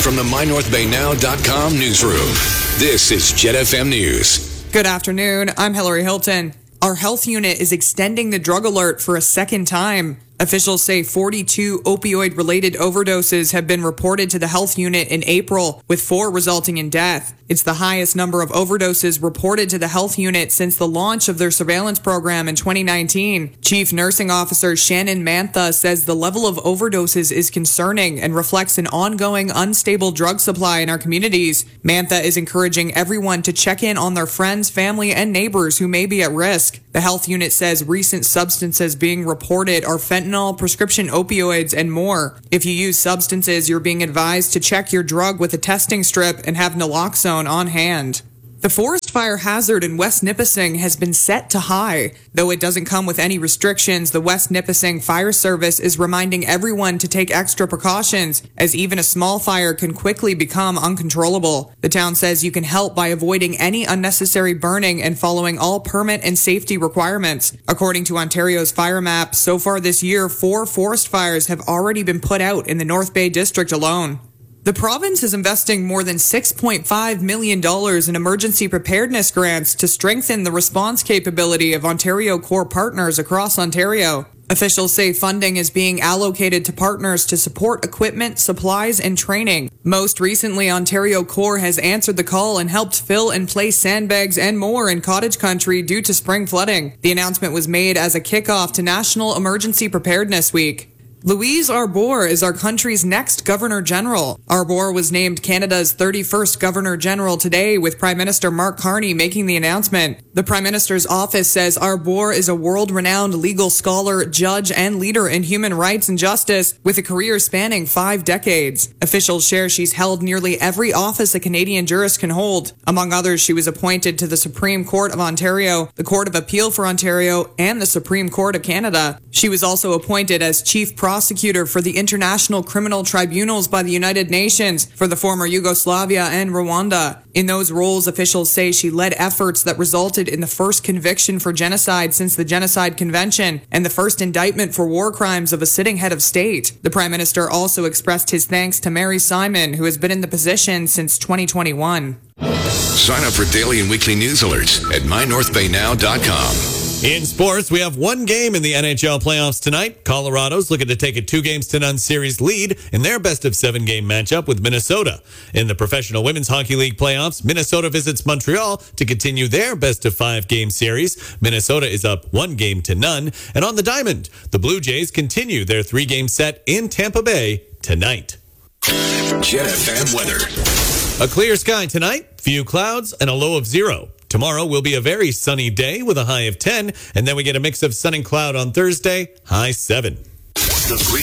from the MyNorthBayNow.com newsroom, this is Jet FM News. Good afternoon. I'm Hillary Hilton. Our health unit is extending the drug alert for a second time. Officials say 42 opioid-related overdoses have been reported to the health unit in April, with 4 resulting in death. It's the highest number of overdoses reported to the health unit since the launch of their surveillance program in 2019. Chief Nursing Officer Shannon Mantha says the level of overdoses is concerning and reflects an ongoing unstable drug supply in our communities. Mantha is encouraging everyone to check in on their friends, family, and neighbors who may be at risk. The health unit says recent substances being reported are fentanyl, prescription opioids, and more. If you use substances, you're being advised to check your drug with a testing strip and have naloxone on hand. The forest fire hazard in West Nipissing has been set to high. Though it doesn't come with any restrictions, the West Nipissing Fire Service is reminding everyone to take extra precautions, as even a small fire can quickly become uncontrollable. The town says you can help by avoiding any unnecessary burning and following all permit and safety requirements. According to Ontario's fire map, so far this year, 4 forest fires have already been put out in the North Bay District alone. The province is investing more than $6.5 million in emergency preparedness grants to strengthen the response capability of Ontario Corps partners across Ontario. Officials say funding is being allocated to partners to support equipment, supplies, and training. Most recently, Ontario Corps has answered the call and helped fill and place sandbags and more in cottage country due to spring flooding. The announcement was made as a kickoff to National Emergency Preparedness Week. Louise Arbour is our country's next Governor-General. Arbour was named Canada's 31st Governor-General today, with Prime Minister Mark Carney making the announcement. The Prime Minister's office says Arbour is a world-renowned legal scholar, judge, and leader in human rights and justice, with a career spanning 5 decades. Officials share she's held nearly every office a Canadian jurist can hold. Among others, she was appointed to the Supreme Court of Ontario, the Court of Appeal for Ontario, and the Supreme Court of Canada. She was also appointed as Chief Prosecutor for the International Criminal Tribunals by the United Nations for the former Yugoslavia and Rwanda. In those roles, officials say she led efforts that resulted in the first conviction for genocide since the Genocide Convention and the first indictment for war crimes of a sitting head of state. The Prime Minister also expressed his thanks to Mary Simon, who has been in the position since 2021. Sign up for daily and weekly news alerts at MyNorthBayNow.com. In sports, we have one game in the NHL playoffs tonight. Colorado's looking to take a 2-0 series lead in their best-of-7 game matchup with Minnesota. In the Professional Women's Hockey League playoffs, Minnesota visits Montreal to continue their best-of-5 game series. Minnesota is up 1-0. And on the diamond, the Blue Jays continue their 3-game set in Tampa Bay tonight. Jet FM weather. A clear sky tonight, few clouds, and a low of 0. Tomorrow will be a very sunny day with a high of 10, and then we get a mix of sun and cloud on Thursday, high 7. The